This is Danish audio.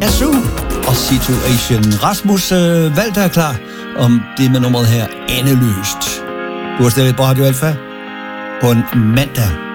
Yazoo og Situation. Rasmus Walter er klar om det med nummeret her, Endeløst. Du har stadig på Radio Alfa på en mandag.